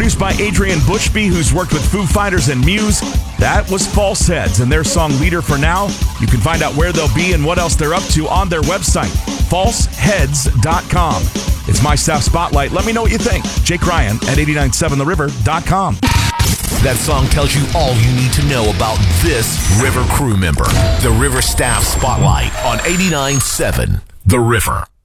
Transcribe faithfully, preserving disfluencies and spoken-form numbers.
produced by Adrian Bushby, who's worked with Foo Fighters and Muse. That was False Heads and their song Leader for Now. You can find out where they'll be and what else they're up to on their website, false heads dot com. It's My Staff Spotlight. Let me know what you think. Jake Ryan at eight nine seven the river dot com. That song tells you all you need to know about this River crew member. The River Staff Spotlight on eighty-nine point seven The River.